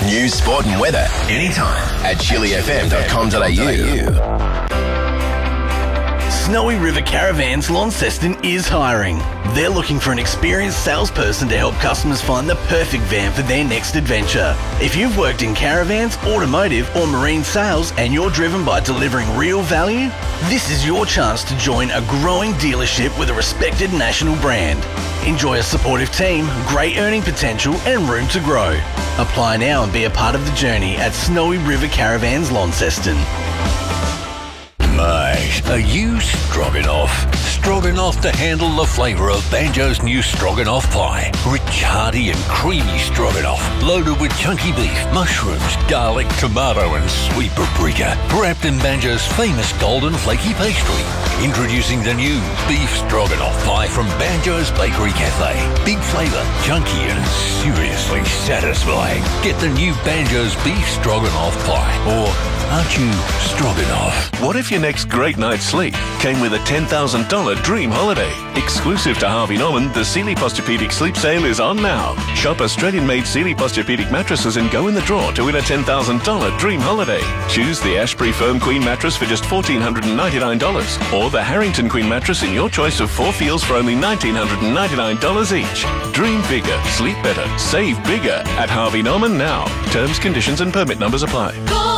News, sport and weather anytime at chilifm.com.au. Snowy River Caravans Launceston is hiring. They're looking for an experienced salesperson to help customers find the perfect van for their next adventure. If you've worked in caravans, automotive or marine sales and you're driven by delivering real value, this is your chance to join a growing dealership with a respected national brand. Enjoy a supportive team, great earning potential and room to grow. Apply now and be a part of the journey at Snowy River Caravans Launceston. Mate, are you stroganoff? Stroganoff to handle the flavour of Banjo's new stroganoff pie. Rich, hearty and creamy stroganoff, loaded with chunky beef, mushrooms, garlic, tomato and sweet paprika, wrapped in Banjo's famous golden flaky pastry. Introducing the new beef stroganoff pie from Banjo's Bakery Cafe. Big flavour, chunky and seriously satisfying. Get the new Banjo's beef stroganoff pie. Or aren't you stroganoff? What if your next great night's sleep came with a $10,000 dream holiday? Exclusive to Harvey Norman, the Sealy Posturepedic Sleep Sale is on now. Shop Australian-made Sealy Posturepedic mattresses and go in the draw to win a $10,000 dream holiday. Choose the Ashbury Firm Queen mattress for just $1,499 or the Harrington Queen mattress in your choice of 4 feels for only $1,999 each. Dream bigger, sleep better, save bigger at Harvey Norman now. Terms, conditions and permit numbers apply.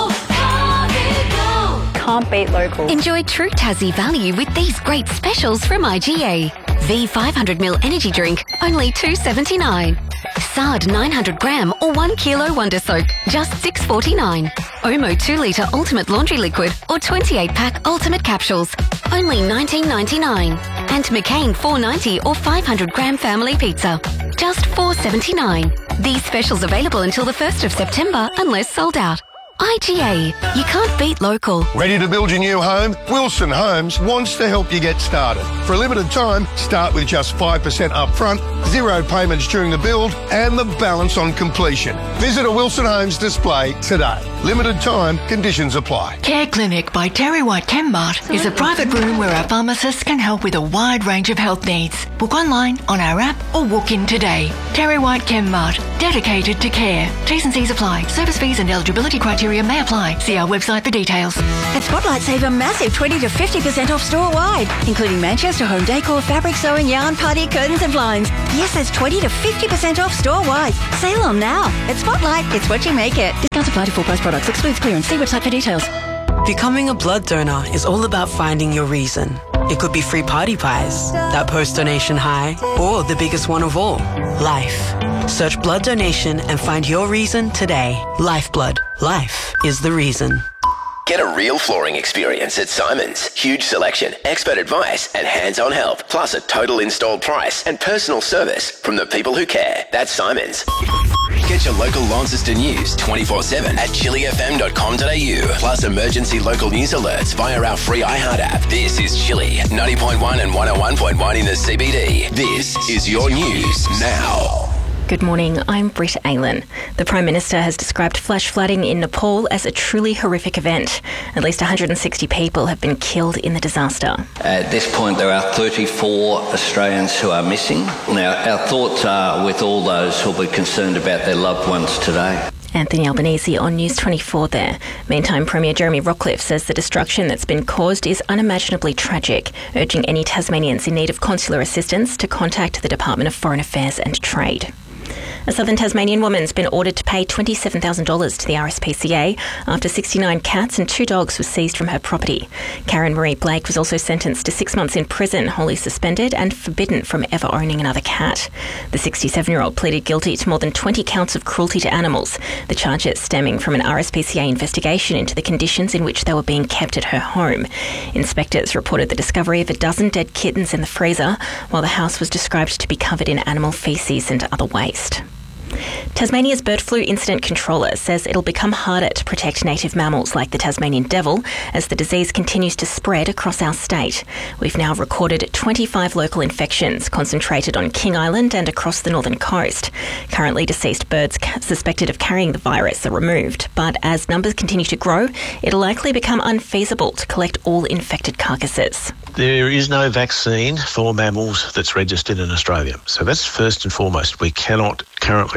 Can't beat local. Enjoy true Tassie value with these great specials from IGA. V 500ml energy drink, only $2.79. Sard 900g or 1 kilo Wonder Soap, just $6.49. Omo 2 litre Ultimate Laundry Liquid or 28-pack Ultimate Capsules, only $19.99. And McCain 490 or 500g Family Pizza, just $4.79. These specials available until the 1st of September unless sold out. IGA, you can't beat local. Ready to build your new home? Wilson Homes wants to help you get started. For a limited time, start with just 5% up front, 0 payments during the build, and the balance on completion. Visit a Wilson Homes display today. Limited time, conditions apply. Care Clinic by Terry White Chemmart is a private room where our pharmacists can help with a wide range of health needs. Book online, on our app, or walk in today. Terry White Chemmart, dedicated to care. T's and C's apply. Service fees and eligibility criteria may apply. See our website for details. At Spotlight, save a massive 20 to 50% off store-wide, including Manchester home decor, fabric sewing, yarn, party, curtains and blinds. Yes, that's 20 to 50% off store-wide. Sale on now. At Spotlight, it's what you make it. Discounts apply to full-price products. Excludes clearance. See website for details. Becoming a blood donor is all about finding your reason. It could be free party pies, that post-donation high, or the biggest one of all, life. Search blood donation and find your reason today. Lifeblood. Life is the reason. Get a real flooring experience at Simons. Huge selection, expert advice and hands-on help, plus a total installed price and personal service from the people who care. That's Simons. Get your local Launceston news 24/7 at chilifm.com.au. Plus emergency local news alerts via our free iHeart app. This is Chili, 90.1 and 101.1 in the CBD. This is your news now. Good morning, I'm Britt Aylan. The Prime Minister has described flash flooding in Nepal as a truly horrific event. At least 160 people have been killed in the disaster. At this point, there are 34 Australians who are missing. Now, our thoughts are with all those who will be concerned about their loved ones today. Anthony Albanese on News 24 there. Meantime, Premier Jeremy Rockliff says the destruction that's been caused is unimaginably tragic, urging any Tasmanians in need of consular assistance to contact the Department of Foreign Affairs and Trade. A southern Tasmanian woman's been ordered to pay $27,000 to the RSPCA after 69 cats and 2 dogs were seized from her property. Karen Marie Blake was also sentenced to 6 months in prison, wholly suspended and forbidden from ever owning another cat. The 67-year-old pleaded guilty to more than 20 counts of cruelty to animals, the charges stemming from an RSPCA investigation into the conditions in which they were being kept at her home. Inspectors reported the discovery of a dozen dead kittens in the freezer, while the house was described to be covered in animal feces and other waste. Tasmania's bird flu incident controller says it'll become harder to protect native mammals like the Tasmanian devil as the disease continues to spread across our state. We've now recorded 25 local infections concentrated on King Island and across the northern coast. Currently, deceased birds suspected of carrying the virus are removed, but as numbers continue to grow, it'll likely become unfeasible to collect all infected carcasses. There is no vaccine for mammals that's registered in Australia. So that's first and foremost. We cannot currently, we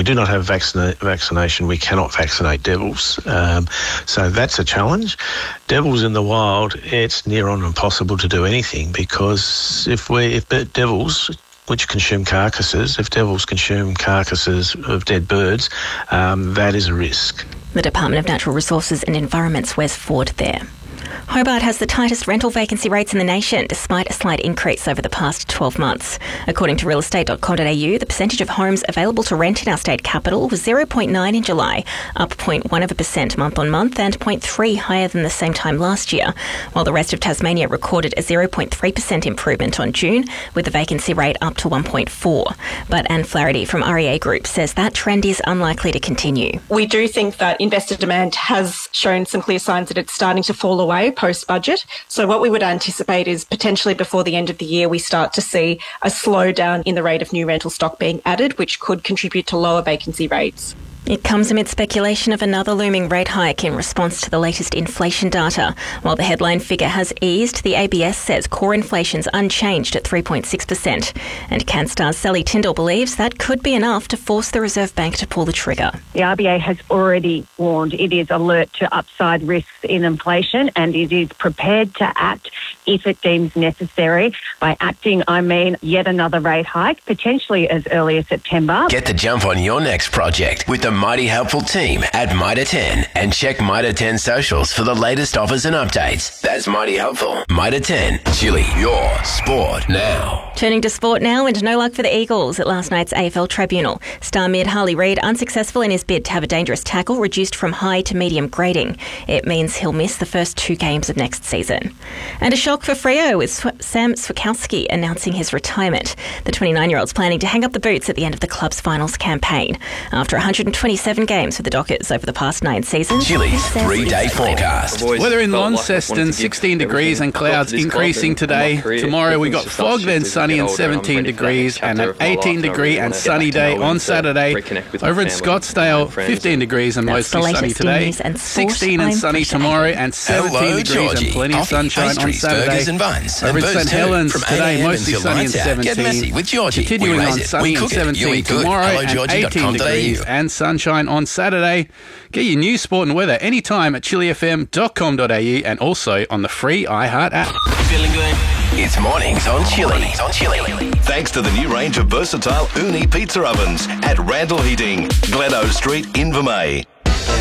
we do not have vaccination, we cannot vaccinate devils. So that's a challenge. Devils in the wild, it's near on impossible to do anything, because if devils, which consume carcasses, if devils consume carcasses of dead birds, that is a risk. The Department of Natural Resources and Environment's Wes Ford there. Hobart has the tightest rental vacancy rates in the nation, despite a slight increase over the past 12 months. According to realestate.com.au, the percentage of homes available to rent in our state capital was 0.9 in July, up 0.1% month on month and 0.3 higher than the same time last year, while the rest of Tasmania recorded a 0.3% improvement on June, with the vacancy rate up to 1.4. But Anne Flaherty from REA Group says that trend is unlikely to continue. We do think that investor demand has shown some clear signs that it's starting to fall away post-budget. So what we would anticipate is potentially before the end of the year, we start to see a slowdown in the rate of new rental stock being added, which could contribute to lower vacancy rates. It comes amid speculation of another looming rate hike in response to the latest inflation data. While the headline figure has eased, the ABS says core inflation's unchanged at 3.6%. And CanStar's Sally Tyndall believes that could be enough to force the Reserve Bank to pull the trigger. The RBA has already warned it is alert to upside risks in inflation, and it is prepared to act if it deems necessary. By acting, I mean yet another rate hike, potentially as early as September. Get the jump on your next project with the Mighty Helpful team at Mitre 10, and check Mitre 10 socials for the latest offers and updates. That's Mighty Helpful. Mitre 10, Chili, your sport now. Turning to sport now, and no luck for the Eagles at last night's AFL Tribunal. Star mid Harley Reid unsuccessful in his bid to have a dangerous tackle reduced from high to medium grading. It means he'll miss the first 2 games of next season. And a shock for Freo, with Sam Switkowski announcing his retirement. The 29-year-old's planning to hang up the boots at the end of the club's finals campaign. After 127 games for the Dockers over the past 9 seasons. Chili's 3-day forecast. Weather in Launceston, 16 degrees and clouds increasing today. Tomorrow we got fog, then sunny and 17 degrees, and an 18 degree and sunny day on Saturday. Over in Scottsdale, 15 degrees and mostly sunny today. 16 and sunny tomorrow, and 17 degrees and plenty of sunshine on Saturday. Over in St Helens today, mostly sunny and 17. Continuing on sunny and 17 tomorrow, and 18 degrees and sunshine on Saturday. Get your news, sport and weather anytime at chilifm.com.au and also on the free iHeart app. Feeling good? It's mornings on Chili. Thanks to the new range of versatile Uni pizza ovens at Randall Heating, Glencoe Street, Invermay.